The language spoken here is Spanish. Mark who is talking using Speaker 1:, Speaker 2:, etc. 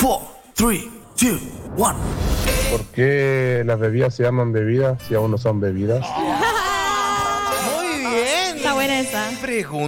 Speaker 1: 4, 3, 2, 1.
Speaker 2: ¿Por qué las bebidas se llaman bebidas si aún no son bebidas?
Speaker 3: Muy bien.
Speaker 4: Está buena esa.
Speaker 3: Pregunta.